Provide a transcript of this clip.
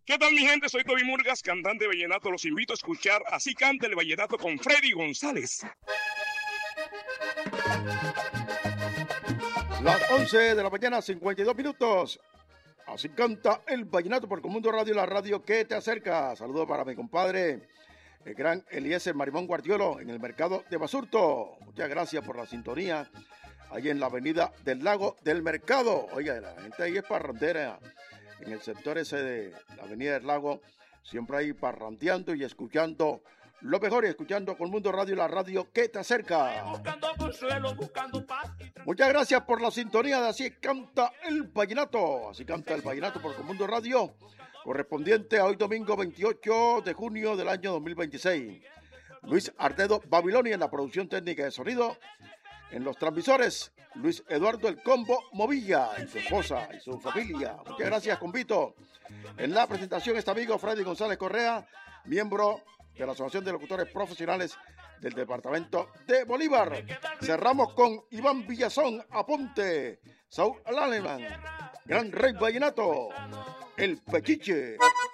¿Qué tal, mi gente? Soy Toby Murgas, cantante de vallenato. Los invito a escuchar Así canta el vallenato con Freddy González. Las 11 de la mañana, 52 minutos. Así canta el vallenato por Comundo Radio, la radio que te acerca. Saludos para mi compadre, el gran Eliezer Marimón Guardiolo, en el mercado de Basurto. Muchas gracias por la sintonía. Ahí en la avenida del Lago del Mercado. Oiga, la gente ahí es parrandera. En el sector ese de la avenida del Lago, siempre ahí parrandeando y escuchando lo mejor, y escuchando Comundo Radio, la radio que te acerca. Muchas gracias por la sintonía de Así canta el vallenato. Así canta el vallenato por Comundo Radio, correspondiente a hoy domingo 28 de junio del año 2026. Luis Artedo Babilonia en la producción técnica de sonido. En los transmisores, Luis Eduardo El Combo Movilla y su esposa y su familia. Muchas gracias, Convito. En la presentación está amigo Freddy González Correa, miembro de la Asociación de Locutores Profesionales del Departamento de Bolívar. Cerramos con Iván Villazón, Aponte, Saúl Alemán, Gran Rey Vallenato, El Pechiche.